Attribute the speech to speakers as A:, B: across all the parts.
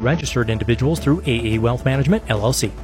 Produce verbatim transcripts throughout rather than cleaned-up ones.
A: registered individuals through A A Wealth Management, L L C.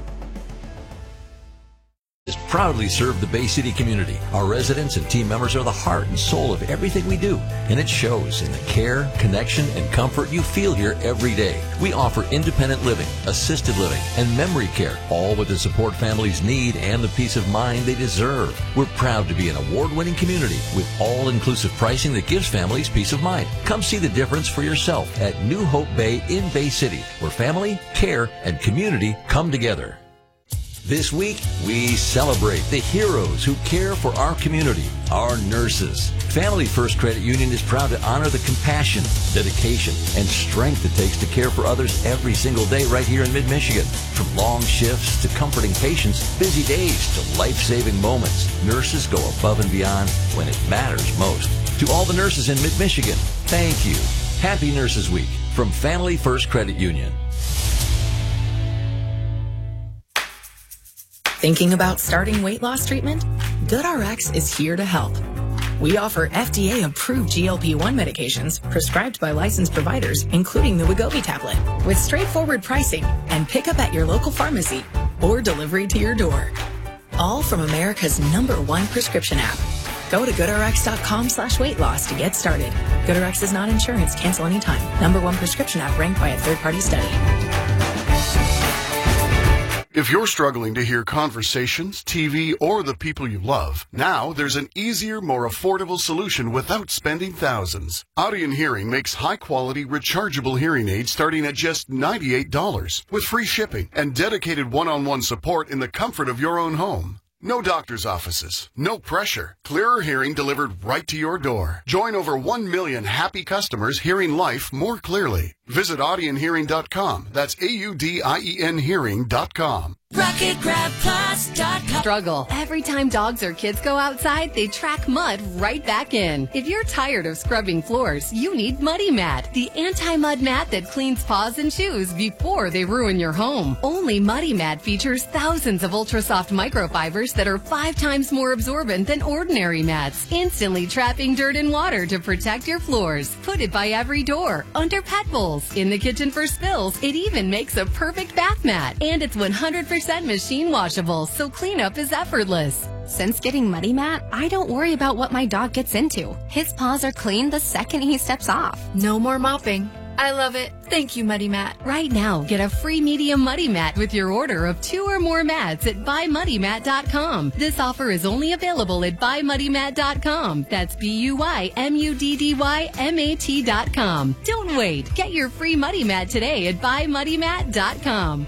B: Proudly serve the Bay City community. Our residents and team members are the heart and soul of everything we do, and it shows in the care, connection, and comfort you feel here every day. We offer independent living, assisted living, and memory care, all with the support families need and the peace of mind they deserve. We're proud to be an award-winning community with all-inclusive pricing that gives families peace of mind. Come see the difference for yourself at New Hope Bay in Bay City, where family, care, and community come together. This week, we celebrate the heroes who care for our community, our nurses. Family First Credit Union is proud to honor the compassion, dedication, and strength it takes to care for others every single day right here in mid-Michigan. From long shifts to comforting patients, busy days to life-saving moments, nurses go above and beyond when it matters most. To all the nurses in mid-Michigan, thank you. Happy Nurses Week from Family First Credit Union.
C: Thinking about starting weight loss treatment? GoodRx is here to help. We offer F D A-approved G L P one medications prescribed by licensed providers, including the Wegovy tablet, with straightforward pricing and pickup at your local pharmacy or delivery to your door. All from America's number one prescription app. Go to GoodRx.com slash weight loss to get started. GoodRx is not insurance. Cancel anytime. Number one prescription app ranked by a third-party study.
D: If you're struggling to hear conversations, T V, or the people you love, now there's an easier, more affordable solution without spending thousands. Audion Hearing makes high-quality, rechargeable hearing aids starting at just ninety-eight dollars with free shipping and dedicated one-on-one support in the comfort of your own home. No doctor's offices, no pressure. Clearer hearing delivered right to your door. Join over one million happy customers hearing life more clearly. Visit Audion Hearing dot com. That's A U D I E N Hearing dot com.
E: Rocket Grab Plus dot com.
F: Struggle. Every time dogs or kids go outside, they track mud right back in. If you're tired of scrubbing floors, you need Muddy Mat, the anti-mud mat that cleans paws and shoes before they ruin your home. Only Muddy Mat features thousands of ultra-soft microfibers that are five times more absorbent than ordinary mats, instantly trapping dirt and water to protect your floors. Put it by every door, under pet bowls, in the kitchen for spills. It even makes a perfect bath mat, and it's one hundred percent machine washable, so cleanup is effortless.
G: Since getting Muddy Mat, I don't worry about what my dog gets into. His paws are clean the second he steps off.
H: No more mopping. I love it. Thank you, Muddy Mat.
F: Right now, get a free medium Muddy Mat with your order of two or more mats at buy muddy mat dot com. This offer is only available at buy muddy mat dot com. That's B U Y M U D D Y M A T dot com. Don't wait. Get your free Muddy Mat today at buy muddy mat dot com.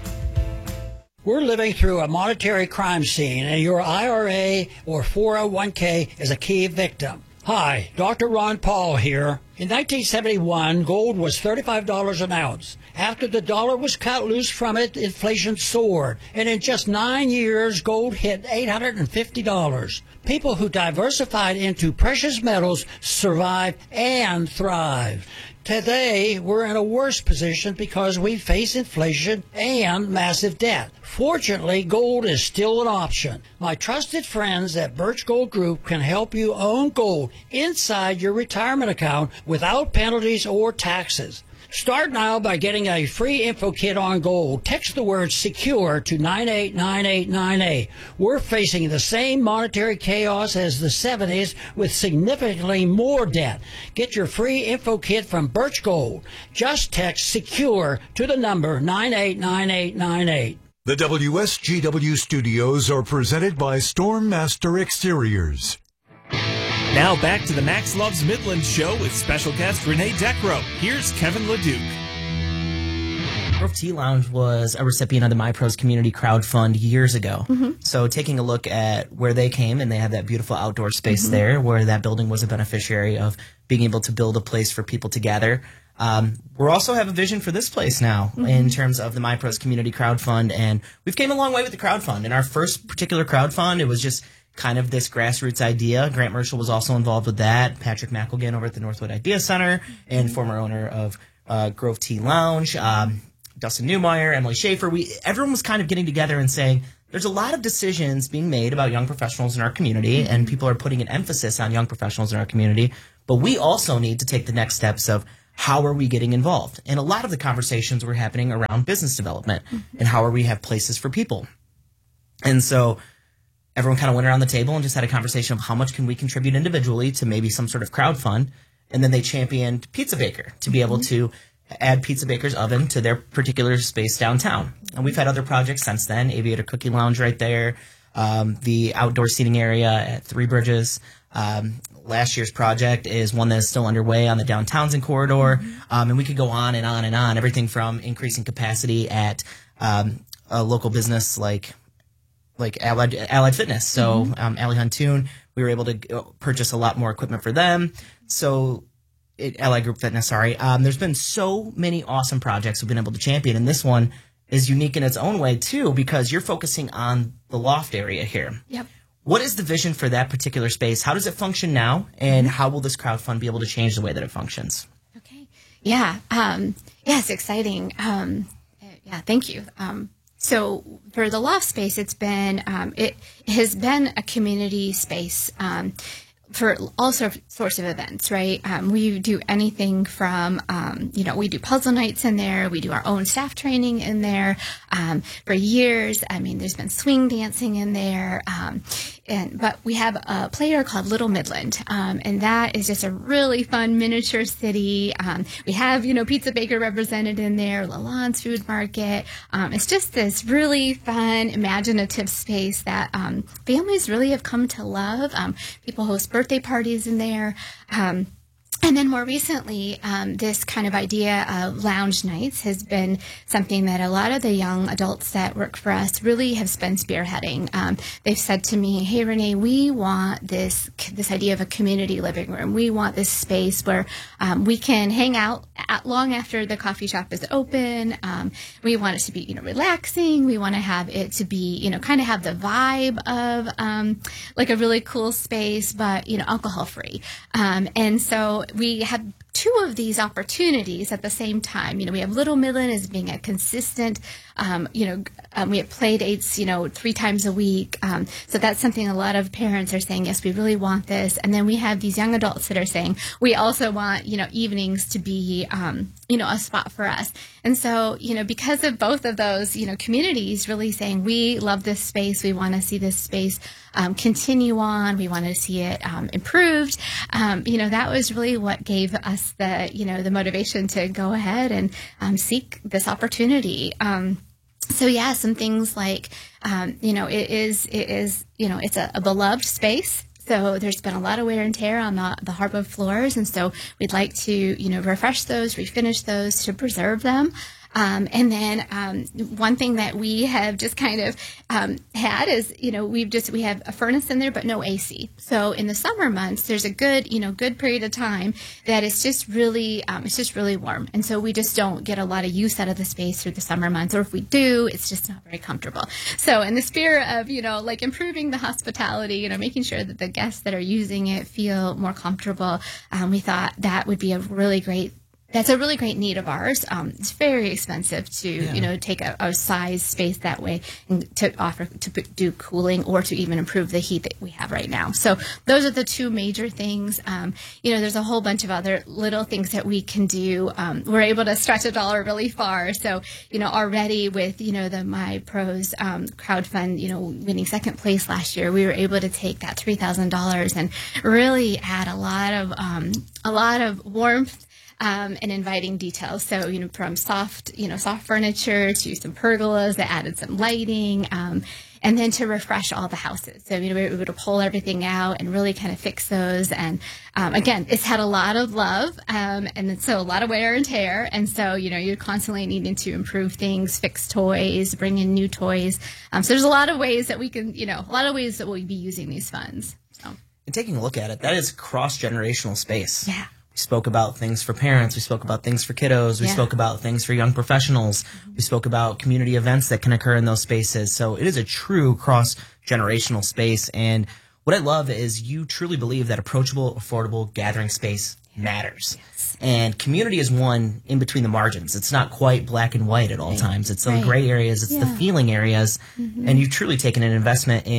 I: We're living through a monetary crime scene, and your I R A or four oh one k is a key victim. Hi, Doctor Ron Paul here. In nineteen seventy-one, gold was thirty-five dollars an ounce. After the dollar was cut loose from it, inflation soared. And in just nine years, gold hit eight hundred fifty dollars. People who diversified into precious metals survived and thrived. Today, we're in a worse position because we face inflation and massive debt. Fortunately, gold is still an option. My trusted friends at Birch Gold Group can help you own gold inside your retirement account without penalties or taxes. Start now by getting a free info kit on gold. Text the word SECURE to nine eight nine eight nine eight. We're facing the same monetary chaos as the seventies with significantly more debt. Get your free info kit from Birch Gold. Just text SECURE to the number nine eight nine eight nine eight.
J: The W S G W studios are presented by Stormmaster Exteriors.
K: Now back to the Max Loves Midland show with special guest Renee Decro. Here's Kevin LeDuc.
L: Grove Tea Lounge was a recipient of the MyPros Community Crowdfund years ago. Mm-hmm. So taking a look at where they came, and they have that beautiful outdoor space mm-hmm. there, where that building was a beneficiary of being able to build a place for people to gather. Um, we also have a vision for this place now mm-hmm. in terms of the MyPros Community Crowdfund, and we've came a long way with the crowdfund. In our first particular crowdfund, it was just kind of this grassroots idea. Grant Marshall was also involved with that. Patrick McElgan over at the Northwood Idea Center and former owner of uh, Grove Tea Lounge, um, Dustin Newmeyer, Emily Schaefer. We everyone was kind of getting together and saying, there's a lot of decisions being made about young professionals in our community, and people are putting an emphasis on young professionals in our community, but we also need to take the next steps of how are we getting involved? And a lot of the conversations were happening around business development mm-hmm. and how are we have places for people. And so everyone kind of went around the table and just had a conversation of how much can we contribute individually to maybe some sort of crowd fund. And then they championed Pizza Baker to be able to add Pizza Baker's oven to their particular space downtown. And we've had other projects since then, Aviator Cookie Lounge right there, um, the outdoor seating area at Three Bridges. Um, last year's project is one that is still underway on the Down Townsend corridor. Mm-hmm. Um, and we could go on and on and on, everything from increasing capacity at um, a local business like like Allied, Allied Fitness. So mm-hmm. um, Allie Huntoon, we were able to purchase a lot more equipment for them. So it, Allied Group Fitness, sorry. Um, there's been so many awesome projects we've been able to champion, and this one is unique in its own way too, because you're focusing on the loft area here.
M: Yep.
L: What is the vision for that particular space? How does it function now, and how will this crowdfund be able to change the way that it functions?
M: Okay. Yeah. Um, yeah, it's exciting. Um, yeah, thank you. Um, so for the loft space, it's been um, it has been a community space um, for all sorts of events, right? Um, we do anything from, um, you know, we do puzzle nights in there. We do our own staff training in there. Um, for years, I mean, there's been swing dancing in there. Um, and but we have a player called Little Midland, um, and that is just a really fun miniature city. Um, we have, you know, Pizza Baker represented in there, Lalonde's Food Market. Um, it's just this really fun, imaginative space that um, families really have come to love. Um, people host birthday parties in there. Um, and then more recently, um, this kind of idea of lounge nights has been something that a lot of the young adults that work for us really have been spearheading. Um, they've said to me, hey, Renee, we want this this idea of a community living room. We want this space where um, we can hang out at long after the coffee shop is open. Um, we want it to be, you know, relaxing. We want to have it to be, you know, kind of have the vibe of um, like a really cool space, but, you know, alcohol free. Um, and so we have two of these opportunities at the same time. You know, we have Little Midland as being a consistent, um, you know, um, we have play dates, you know, three times a week. Um, so that's something a lot of parents are saying, yes, we really want this. And then we have these young adults that are saying, we also want, you know, evenings to be, um, you know, a spot for us. And so, you know, because of both of those, you know, communities really saying, we love this space, we want to see this space um, continue on, we want to see it um, improved, um, you know, that was really what gave us the, you know, the motivation to go ahead and um, seek this opportunity. Um, so yeah, some things like, um, you know, it is, it is, you know, it's a, a beloved space. So there's been a lot of wear and tear on the, the hardwood floors. And so we'd like to, you know, refresh those, refinish those to preserve them. Um, and then um, one thing that we have just kind of um, had is, you know, we've just, we have a furnace in there, but no A C. So in the summer months, there's a good, you know, good period of time that it's just really, um, it's just really warm. And so we just don't get a lot of use out of the space through the summer months. Or if we do, it's just not very comfortable. So in the spirit of, you know, like improving the hospitality, you know, making sure that the guests that are using it feel more comfortable, um, we thought that would be a really great That's a really great need of ours. Um, it's very expensive to, yeah. you know, take a, a size space that way and to offer to do cooling or to even improve the heat that we have right now. So those are the two major things. Um, you know, there's a whole bunch of other little things that we can do. Um, we're able to stretch a dollar really far. So, you know, already with, you know, the My Pros um, crowdfund, you know, winning second place last year, we were able to take that three thousand dollars and really add a lot of um, a lot of warmth. Um, and inviting details. So, you know, from soft, you know, soft furniture to some pergolas that added some lighting, um, and then to refresh all the houses. So, you know, we were able to pull everything out and really kind of fix those. And um, again, it's had a lot of love, um, and so a lot of wear and tear. And so, you know, you're constantly needing to improve things, fix toys, bring in new toys. Um, so there's a lot of ways that we can, you know, a lot of ways that we'll be using these funds. So,
L: and taking a look at it, that is cross-generational space.
M: Yeah.
L: We spoke about things for parents. We spoke about things for kiddos. We yeah. spoke about things for young professionals. Mm-hmm. We spoke about community events that can occur in those spaces. So it is a true cross-generational space. And what I love is you truly believe that approachable, affordable gathering space yeah. matters.
M: Yes.
L: And community is one in between the margins. It's not quite black and white at all right. times. It's right. the gray areas. It's yeah. the feeling areas. Mm-hmm. And you've truly taken an investment in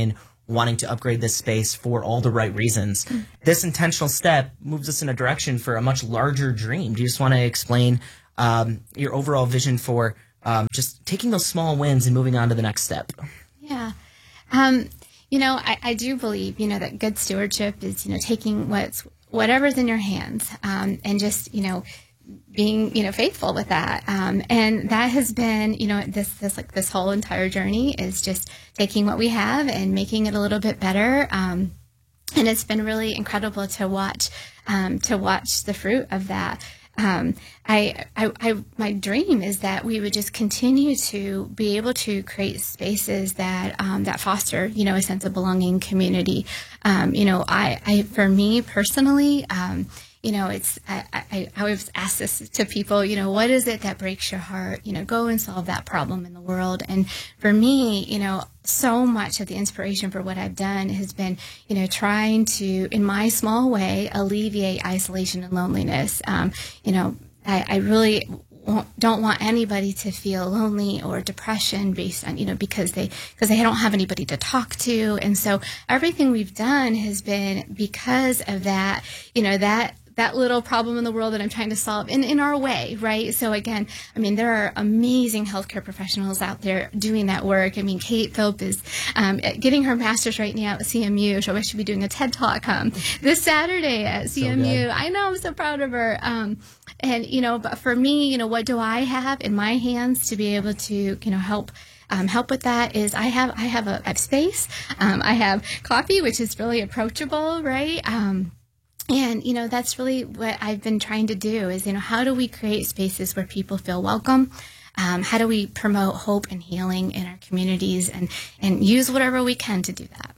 L: wanting to upgrade this space for all the right reasons. Mm. This intentional step moves us in a direction for a much larger dream. Do you just want to explain um, your overall vision for um, just taking those small wins and moving on to the next step?
M: Yeah. Um, you know, I, I do believe, you know, that good stewardship is, you know, taking what's whatever's in your hands um, and just, you know, being, you know, faithful with that. Um, and that has been, you know, this, this, like this whole entire journey is just taking what we have and making it a little bit better. Um, and it's been really incredible to watch, um, to watch the fruit of that. Um, I, I, I, my dream is that we would just continue to be able to create spaces that, um, that foster, you know, a sense of belonging, community. Um, you know, I, I, for me personally, um, you know, it's, I, I, I always ask this to people, you know, what is it that breaks your heart? You know, go and solve that problem in the world. And for me, you know, so much of the inspiration for what I've done has been, you know, trying to, in my small way, alleviate isolation and loneliness. Um, you know, I, I really don't want anybody to feel lonely or depression based on, you know, because they, because they don't have anybody to talk to. And so everything we've done has been because of that, you know, that, that little problem in the world that I'm trying to solve in, in our way, right? So again, I mean, there are amazing healthcare professionals out there doing that work. I mean, Kate Philp is um, getting her master's right now at C M U. So I should be doing a TED Talk um, this Saturday at C M U. So I know, I'm so proud of her. Um, and, you know, but for me, you know, what do I have in my hands to be able to, you know, help Um, help with that is I have I have a, a space. Um, I have coffee, which is really approachable, right? Um, and, you know, that's really what I've been trying to do is, you know, how do we create spaces where people feel welcome? Um, how do we promote hope and healing in our communities and, and use whatever we can to do that?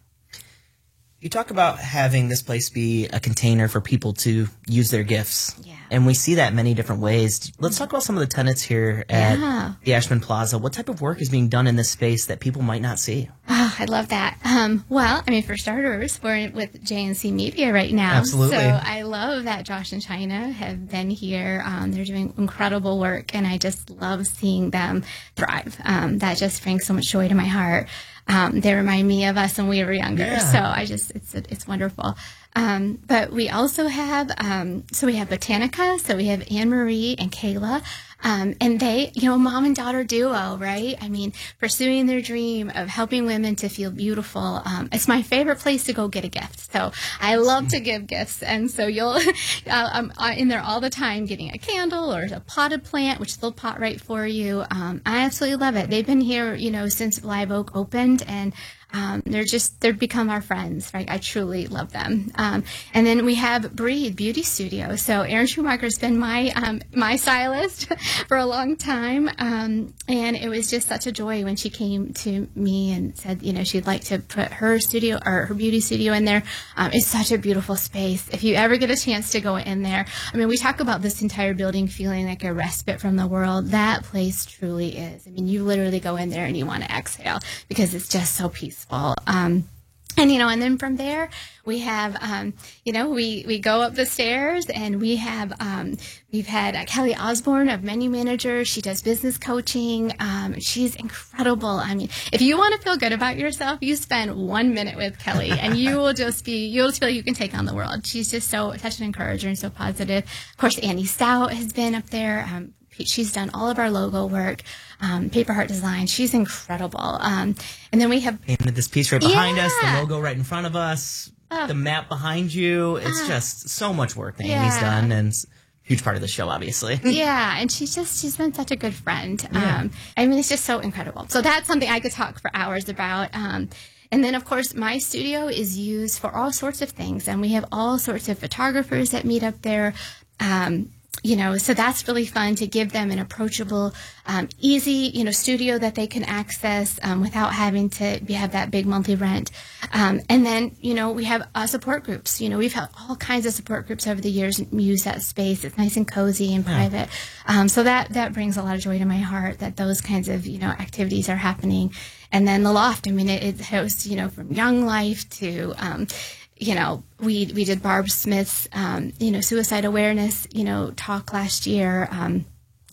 L: You talk about having this place be a container for people to use their gifts. Yeah. And we see that many different ways. Let's talk about some of the tenants here at yeah. the Ashman Plaza. What type of work is being done in this space that people might not see?
M: Oh, I love that. Um, well, I mean, for starters, we're with J N C Media right now.
L: Absolutely.
M: So I love that Josh and China have been here. Um, they're doing incredible work, and I just love seeing them thrive. Um, that just brings so much joy to my heart. Um, they remind me of us when we were younger. Yeah. So I just, it's, it's wonderful. Um, but we also have, um, so we have Botanica, so we have Anne Marie and Kayla, um, and they, you know, mom and daughter duo, right? I mean, pursuing their dream of helping women to feel beautiful. Um, it's my favorite place to go get a gift. So I love to give gifts. And so you'll, uh, I'm in there all the time getting a candle or a potted plant, which they'll pot right for you. Um, I absolutely love it. They've been here, you know, since Live Oak opened, and Um, they're just, they've become our friends, right? I truly love them. Um, and then we have Breathe Beauty Studio. So Erin Schumacher's been my, um, my stylist for a long time. Um, and it was just such a joy when she came to me and said, you know, she'd like to put her studio or her beauty studio in there. Um, it's such a beautiful space. If you ever get a chance to go in there, I mean, we talk about this entire building feeling like a respite from the world. That place truly is. I mean, you literally go in there and you want to exhale because it's just so peaceful. Um, and, you know, and then from there we have, um, you know, we, we go up the stairs and we have, um, we've had uh, Kelly Osborne of Menu Manager. She does business coaching. Um, she's incredible. I mean, if you want to feel good about yourself, you spend one minute with Kelly and you will just be, you'll just feel like you can take on the world. She's just so, such an encourager and so positive. Of course, Annie Stout has been up there. Um, she's done all of our logo work. Um, Paper Heart Design. She's incredible. Um, and then we have
L: painted this piece right behind
M: yeah.
L: us, the logo right in front of us, uh, the map behind you. It's uh, just so much work that yeah. Amy's done, and it's a huge part of the show, obviously.
M: Yeah, and she's just, she's been such a good friend. Yeah. Um, I mean, it's just so incredible. So that's something I could talk for hours about. Um, And then, of course, my studio is used for all sorts of things, and we have all sorts of photographers that meet up there. Um, You know, so that's really fun to give them an approachable, um, easy, you know, studio that they can access um, without having to be, have that big monthly rent. Um, and then, you know, we have uh, support groups. You know, we've had all kinds of support groups over the years use that space. It's nice and cozy and private. Yeah. Um, so that, that brings a lot of joy to my heart that those kinds of, you know, activities are happening. And then the loft, I mean, it, it hosts, you know, from Young Life to, um, you know, we we did Barb Smith's, um, you know, suicide awareness, you know, talk last year. Um,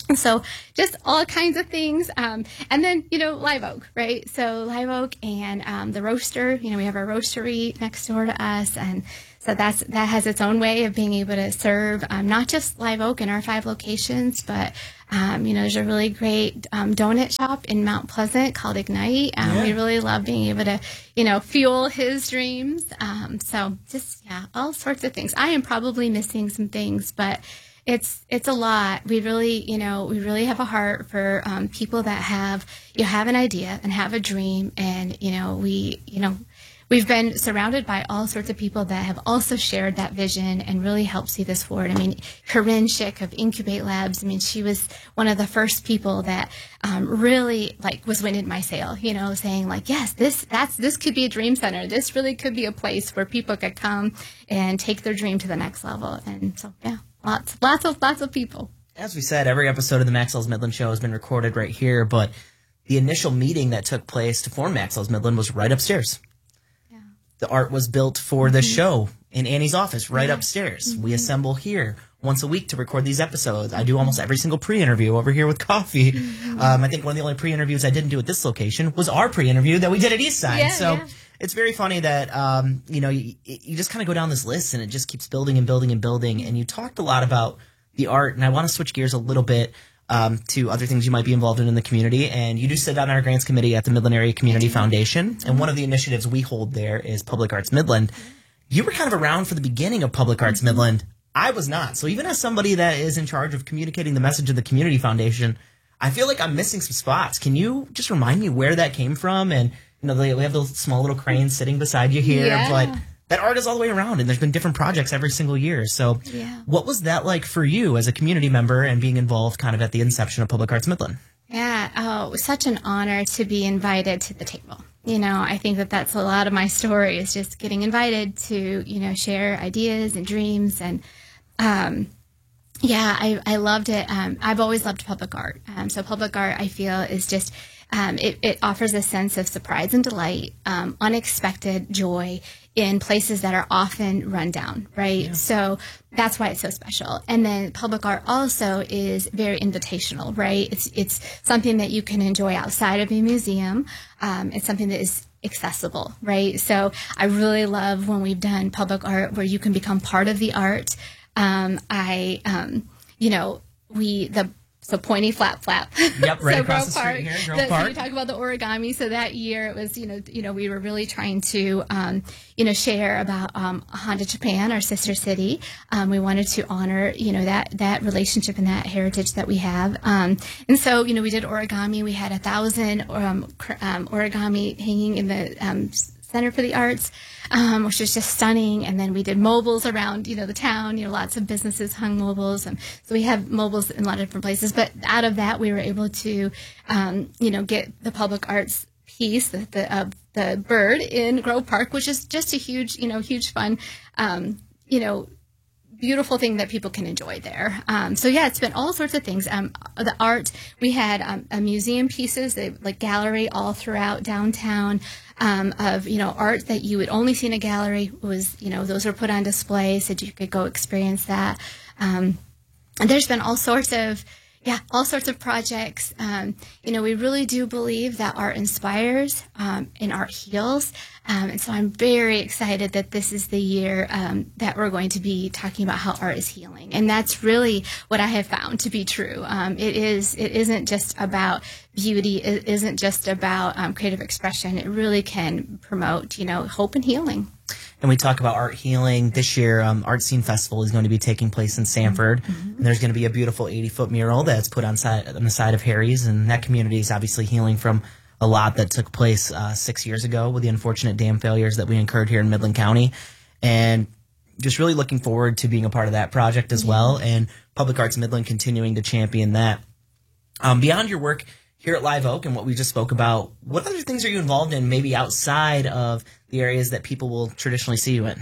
M: So just all kinds of things. Um, and then, you know, Live Oak, right? So Live Oak and um, the roaster, you know, we have our roastery next door to us. And so that's that has its own way of being able to serve um, not just Live Oak in our five locations, but, um, you know, there's a really great um, donut shop in Mount Pleasant called Ignite. Um, yeah. We really love being able to, you know, fuel his dreams. Um, so just, yeah, all sorts of things. I am probably missing some things, but It's it's a lot. We really, you know, we really have a heart for um, people that have you know, have an idea and have a dream, and you know, we, you know, we've been surrounded by all sorts of people that have also shared that vision and really helped see this forward. I mean, Corinne Schick of Incubate Labs. I mean, she was one of the first people that um, really like was winning my sail. You know, saying like, yes, this that's this could be a dream center. This really could be a place where people could come and take their dream to the next level. And so, yeah. Lots, lots of, lots of people.
L: As we said, every episode of the Maxwell's Midland Show has been recorded right here, but the initial meeting that took place to form Maxwell's Midland was right upstairs. Yeah. The art was built for the mm-hmm. show in Annie's office, right yeah. upstairs. Mm-hmm. We assemble here once a week to record these episodes. I do almost every single pre-interview over here with coffee. Mm-hmm. Um, I think one of the only pre-interviews I didn't do at this location was our pre-interview that we did at Eastside.
M: Yeah,
L: so.
M: Yeah.
L: It's very funny that, um, you know, you, you just kind of go down this list and it just keeps building and building and building. And you talked a lot about the art, and I want to switch gears a little bit um, to other things you might be involved in in the community. And you do sit on our grants committee at the Midland Area Community Foundation. And one of the initiatives we hold there is Public Arts Midland. You were kind of around for the beginning of Public Arts Midland. I was not. So even as somebody that is in charge of communicating the message of the Community Foundation, I feel like I'm missing some spots. Can you just remind me where that came from? And you know, they, we have those small little cranes sitting beside you here,
M: yeah.
L: but that art is all the way around, and there's been different projects every single year. So
M: yeah.
L: what was that like for you as a community member and being involved kind of at the inception of Public Arts Midland?
M: Yeah, oh, it was such an honor to be invited to the table. You know, I think that that's a lot of my story is just getting invited to, you know, share ideas and dreams. And, um, yeah, I, I loved it. Um, I've always loved public art. Um, so public art, I feel, is just... Um, it, it offers a sense of surprise and delight, um, unexpected joy in places that are often run down, right? Yeah. So that's why it's so special. And then public art also is very invitational, right? It's it's something that you can enjoy outside of a museum. Um, it's something that is accessible, right? So I really love when we've done public art where you can become part of the art. Um, I, um, you know, we the So Pointy Flap Flap.
L: Yep, right
M: so
L: across
M: Grove
L: the
M: Park,
L: street here, Grove
M: the,
L: Park.
M: So you talk about the origami. So that year it was, you know, you know, we were really trying to, um, you know, share about um, Honda Japan, our sister city. Um, we wanted to honor, you know, that that relationship and that heritage that we have. Um, and so, you know, we did origami. We had a thousand um, cr- um, origami hanging in the um, Center for the Arts, um, which was just stunning. And then we did mobiles around, you know, the town. You know, lots of businesses hung mobiles. Um, so we have mobiles in a lot of different places. But out of that, we were able to, um, you know, get the public arts piece, the the, uh, the bird in Grove Park, which is just a huge, you know, huge fun, um, you know, beautiful thing that people can enjoy there. Um, so yeah, it's been all sorts of things. Um, the art, we had um, a museum pieces, they, like gallery all throughout downtown. Um, of, you know, art that you would only see in a gallery was, you know, those were put on display so you could go experience that. Um, and there's been all sorts of, yeah, all sorts of projects. Um, you know, we really do believe that art inspires um, and art heals. Um, and so I'm very excited that this is the year um, that we're going to be talking about how art is healing. And that's really what I have found to be true. Um, it is, it isn't just about beauty. It isn't just about um, creative expression. It really can promote, you know, hope and healing.
L: And we talk about art healing. This year, um, Art Scene Festival is going to be taking place in Sanford. Mm-hmm. And there's going to be a beautiful eighty-foot mural that's put on, side, on the side of Harry's. And that community is obviously healing from a lot that took place uh, six years ago with the unfortunate dam failures that we incurred here in Midland County. And just really looking forward to being a part of that project as yeah. well. And Public Arts Midland continuing to champion that. Um, beyond your work here at Live Oak and what we just spoke about, what other things are you involved in maybe outside of the areas that people will traditionally see you in?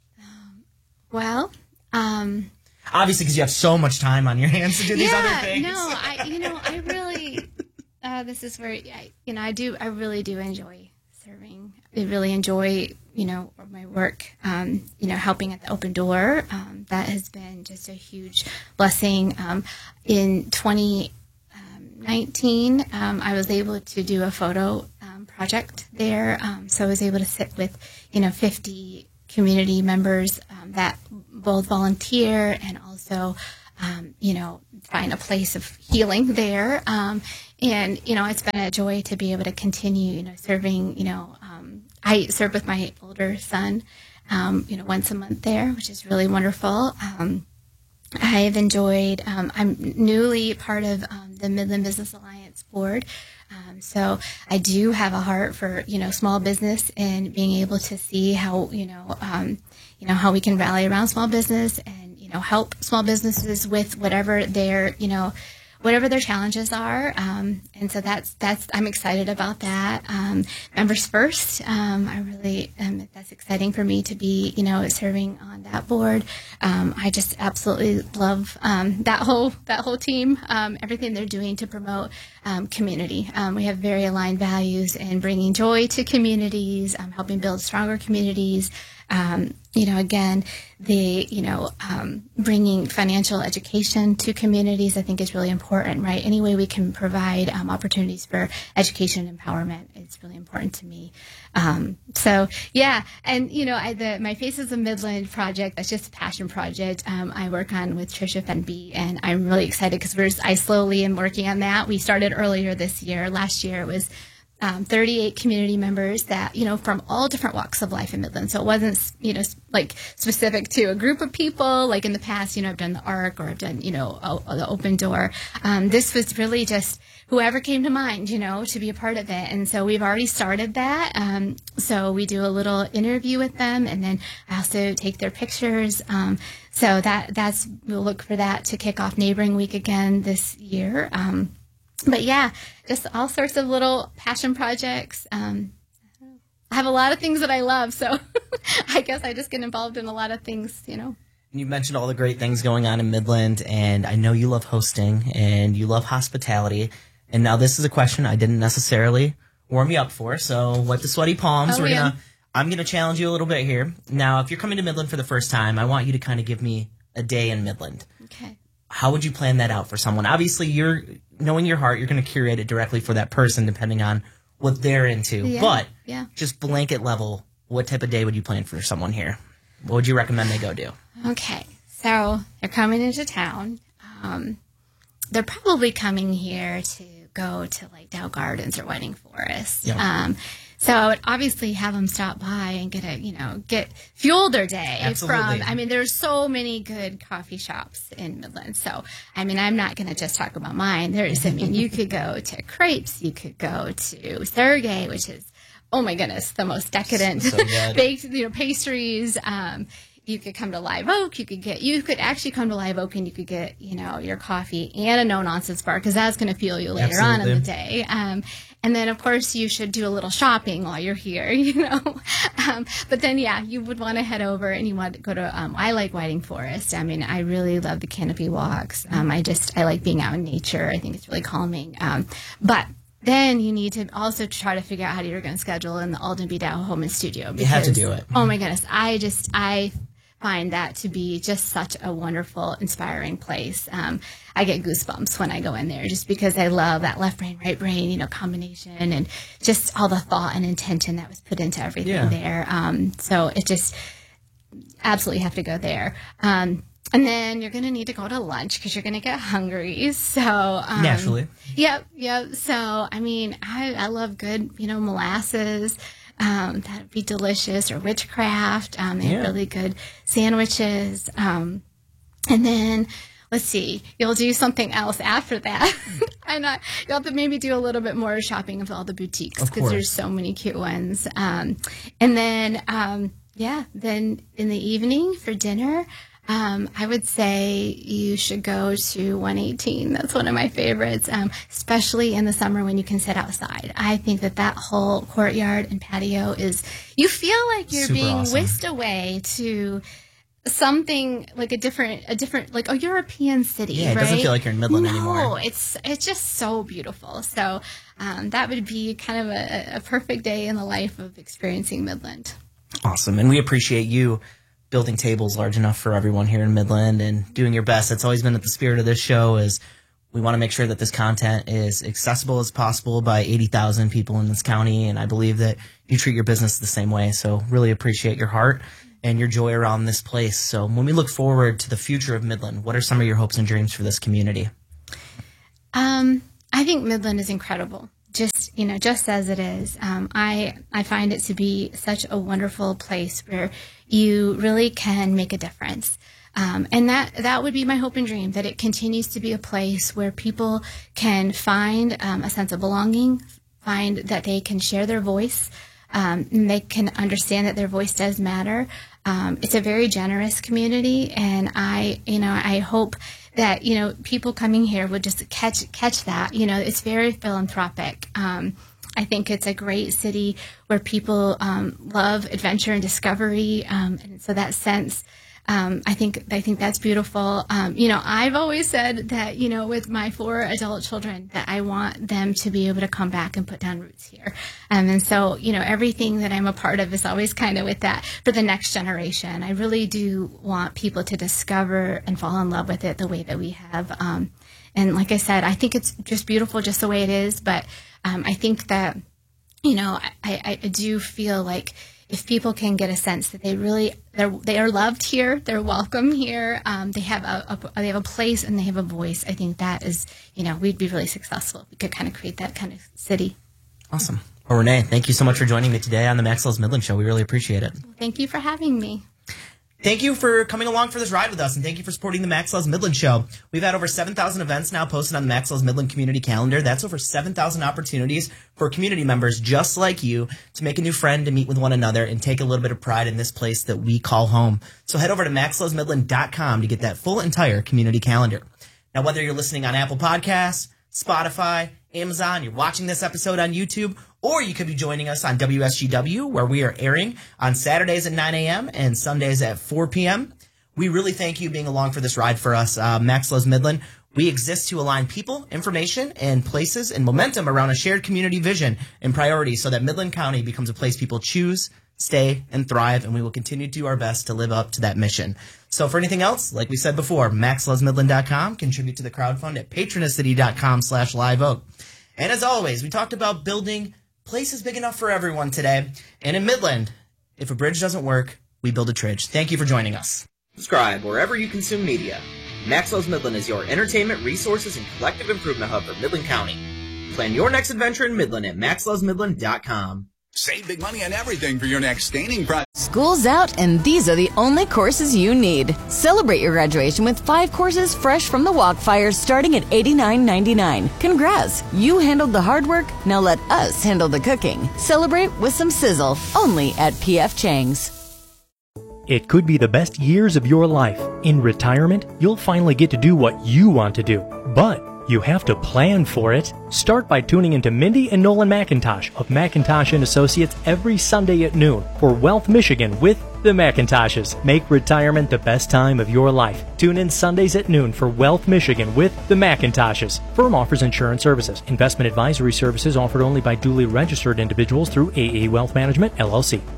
M: Um, well, um,
L: obviously because you have so much time on your hands to do these
M: yeah,
L: other things.
M: No, I, you know, I really, uh, this is where, I, you know, I do, I really do enjoy serving I really enjoy, you know, my work, um, you know, helping at the Open Door. Um, that has been just a huge blessing. Um, in twenty nineteen, um, I was able to do a photo um, project there. Um, so I was able to sit with, you know, fifty community members um, that both volunteer and also, um, you know, find a place of healing there. Um, and, you know, it's been a joy to be able to continue, you know, serving, you know, um, I serve with my older son, um, you know, once a month there, which is really wonderful. Um, I've enjoyed, um, I'm newly part of um, the Midland Business Alliance board. Um, so I do have a heart for, you know, small business and being able to see how, you know, um, you know, how we can rally around small business and, you know, help small businesses with whatever their, you know, whatever their challenges are. Um, and so that's, that's, I'm excited about that. Um, members first, um, I really, um, that's exciting for me to be, you know, serving on that board. Um, I just absolutely love, um, that whole, that whole team, um, everything they're doing to promote, um, community. Um, we have very aligned values in bringing joy to communities, um, helping build stronger communities. Um, you know, again, the, you know, um, bringing financial education to communities, I think is really important, right? Any way we can provide um, opportunities for education and empowerment, it's really important to me. Um, so, yeah, and, you know, I, the, my Faces of Midland project, that's just a passion project um, I work on with Tricia Fenby, and I'm really excited because we're, I slowly am working on that. We started earlier this year. Last year it was Um, thirty-eight community members that, you know, from all different walks of life in Midland. So it wasn't, you know, like specific to a group of people. Like in the past, you know, I've done the ARC or I've done, you know, o- the Open Door. Um, this was really just whoever came to mind, you know, to be a part of it. And so we've already started that. Um, so we do a little interview with them, and then I also take their pictures. Um, so that that's we'll look for that to kick off Neighboring Week again this year. Um, But yeah, just all sorts of little passion projects. Um, I have a lot of things that I love, so I guess I just get involved in a lot of things, you know.
L: You mentioned all the great things going on in Midland, and I know you love hosting and you love hospitality. And now this is a question I didn't necessarily warm you up for, so wipe the sweaty palms.
M: Oh,
L: We're
M: yeah.
L: gonna, I'm going to challenge you a little bit here. Now, if you're coming to Midland for the first time, I want you to kind of give me a day in Midland.
M: Okay.
L: How would you plan that out for someone? Obviously, you're knowing your heart, you're going to curate it directly for that person depending on what they're into.
M: Yeah,
L: but
M: yeah.
L: just blanket level, what type of day would you plan for someone here? What would you recommend they go do?
M: Okay, so they're coming into town. Um, they're probably coming here to go to like Dow Gardens or Whiting Forest.
L: Yeah.
M: Um, so I would obviously have them stop by and get a, you know, get fuel their day.
L: Absolutely.
M: From, I mean, there's so many good coffee shops in Midland. So, I mean, I'm not going to just talk about mine. There's, I mean, you could go to Crepes, you could go to Sergey, which is, oh my goodness, the most decadent
L: So good.
M: baked, you know, pastries. Um, you could come to Live Oak. You could get, you could actually come to Live Oak and you could get, you know, your coffee and a no nonsense bar because that's going to fuel you later on in the day. Um, and then of course you should do a little shopping while you're here, you know. Um, but then yeah, you would want to head over and you want to go to. Um, I like Whiting Forest. I mean, I really love the canopy walks. Um, I just I like being out in nature. I think it's really calming. Um, but then you need to also try to figure out how you're going to schedule in the Alden B. Dow Home and Studio.
L: You have to do it.
M: Oh my goodness, I just I. find that to be just such a wonderful, inspiring place. Um, I get goosebumps when I go in there just because I love that left brain, right brain, you know, combination and just all the thought and intention that was put into everything
L: Yeah.
M: there. Um, so it just absolutely have to go there. Um, and then you're going to need to go to lunch because you're going to get hungry. So um,
L: Naturally.
M: Yep, yep. So I mean, I, I love good, you know, molasses. Um, that would be delicious, or Witchcraft. Um, they have
L: Yeah.
M: really good sandwiches. Um, and then, let's see, you'll do something else after that. and uh, you'll have to maybe do a little bit more shopping of all the boutiques
L: Of
M: because
L: course.
M: there's so many cute ones. Um, and then, um, yeah, then in the evening for dinner, Um, I would say you should go to one eighteen. That's one of my favorites, um, especially in the summer when you can sit outside. I think that that whole courtyard and patio is, you feel like you're
L: Super
M: being
L: awesome.
M: whisked away to something like a different, a different, like a European city.
L: Yeah, it
M: right?
L: doesn't feel like you're in Midland
M: no,
L: anymore.
M: No, it's it's just so beautiful. So um, that would be kind of a, a perfect day in the life of experiencing Midland.
L: Awesome, and we appreciate you building tables large enough for everyone here in Midland and doing your best. That's always been at the spirit of this show. Is we want to make sure that this content is accessible as possible by eighty thousand people in this county, and I believe that you treat your business the same way. So really appreciate your heart and your joy around this place. So when we look forward to the future of Midland, what are some of your hopes and dreams for this community?
M: Um, I think Midland is incredible. Just, you know, just as it is. Um, I, I find it to be such a wonderful place where you really can make a difference. Um, and that, that would be my hope and dream, that it continues to be a place where people can find um, a sense of belonging, find that they can share their voice, um, and they can understand that their voice does matter. Um, it's a very generous community, and I, you know, I hope that, you know, people coming here would just catch catch that. You know, it's very philanthropic. Um, I think it's a great city where people um, love adventure and discovery, um, and so that sense. Um, I think I think that's beautiful. Um, you know, I've always said that, you know, with my four adult children, that I want them to be able to come back and put down roots here. Um, and so, you know, everything that I'm a part of is always kind of with that for the next generation. I really do want people to discover and fall in love with it the way that we have. Um, and like I said, I think it's just beautiful just the way it is. But um, I think that, you know, I, I do feel like if people can get a sense that they really they're they are loved here, they're welcome here, um, they have a, a they have a place and they have a voice. I think that is, you know, we'd be really successful. We could kind of create that kind of city.
L: Awesome. Well, Renee, thank you so much for joining me today on the Max Loves Midland Show. We really appreciate it.
M: Thank you for having me.
L: Thank you for coming along for this ride with us, and thank you for supporting the Max Loves Midland Show. We've had over seven thousand events now posted on the Max Loves Midland community calendar. That's over seven thousand opportunities for community members just like you to make a new friend, to meet with one another, and take a little bit of pride in this place that we call home. So head over to max loves midland dot com to get that full entire community calendar. Now, whether you're listening on Apple Podcasts, Spotify, Amazon, you're watching this episode on YouTube, or you could be joining us on W S G W, where we are airing on Saturdays at nine a.m. and Sundays at four p.m. We really thank you being along for this ride for us. Uh, Max Loves Midland. We exist to align people, information, and places and momentum around a shared community vision and priorities so that Midland County becomes a place people choose, stay, and thrive, and we will continue to do our best to live up to that mission. So for anything else, like we said before, max loves midland dot com, contribute to the crowdfund at patronacity dot com slash live oak. And as always, we talked about building places big enough for everyone today. And in Midland, if a bridge doesn't work, we build a tridge. Thank you for joining us. Subscribe wherever you consume media. Max Loves Midland is your entertainment, resources, and collective improvement hub for Midland County. Plan your next adventure in Midland at max loves midland dot com.
N: Save big money on everything for your next staining project.
O: School's out, and these are the only courses you need. Celebrate your graduation with five courses fresh from the Walkfire starting at eighty-nine ninety-nine. Congrats! You handled the hard work, now let us handle the cooking. Celebrate with some sizzle, only at P F Chang's.
A: It could be the best years of your life. In retirement, you'll finally get to do what you want to do. But you have to plan for it. Start by tuning into Mindy and Nolan McIntosh of McIntosh and Associates every Sunday at noon for Wealth Michigan with the McIntoshes. Make retirement the best time of your life. Tune in Sundays at noon for Wealth Michigan with the McIntoshes. Firm offers insurance services. Investment advisory services offered only by duly registered individuals through A A Wealth Management, L L C.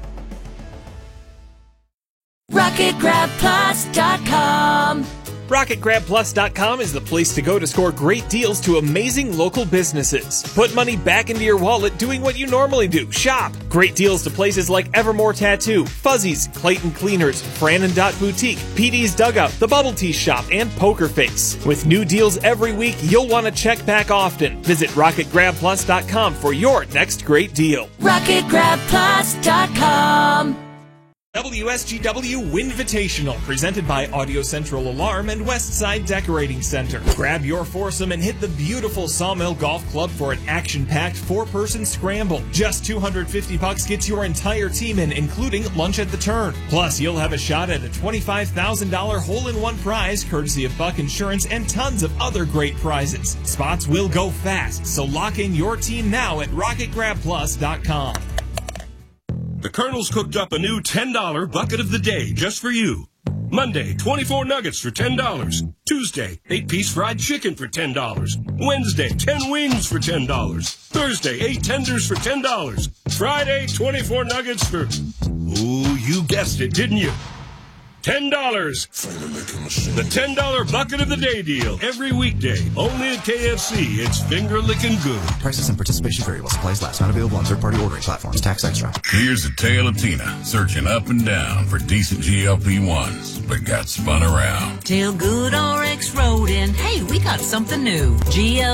E: rocket grab plus dot com.
K: rocket grab plus dot com is the place to go to score great deals to amazing local businesses. Put money back into your wallet doing what you normally do. Shop. Great deals to places like Evermore Tattoo, Fuzzies, Clayton Cleaners, Fran and Dot Boutique, P D's Dugout, The Bubble Tea Shop, and Poker Face. With new deals every week, you'll want to check back often. Visit rocket grab plus dot com for your next great deal.
E: rocket grab plus dot com.
K: W S G W Winvitational, presented by Audio Central Alarm and Westside Decorating Center. Grab your foursome and hit the beautiful Sawmill Golf Club for an action-packed four-person scramble. Just two hundred fifty bucks gets your entire team in, including lunch at the turn. Plus, you'll have a shot at a twenty-five thousand dollars hole-in-one prize, courtesy of Buck Insurance, and tons of other great prizes. Spots will go fast, so lock in your team now at rocket grab plus dot com.
P: The Colonel's cooked up a new ten dollar bucket of the day just for you. Monday, twenty-four nuggets for ten dollars. Tuesday, eight-piece fried chicken for ten dollars. Wednesday, ten wings for ten dollars. Thursday, eight tenders for ten dollars. Friday, twenty-four nuggets for... Ooh, you guessed it, didn't you? ten dollars. The ten dollar bucket of the day deal. Every weekday. Only at K F C. It's finger licking good.
Q: Prices and participation vary while supplies last. Not available on third-party ordering platforms. Tax extra.
R: Here's a tale of Tina searching up and down for decent G L P ones, but got spun around.
S: Till Good R X rode in. Hey, we got something new. G L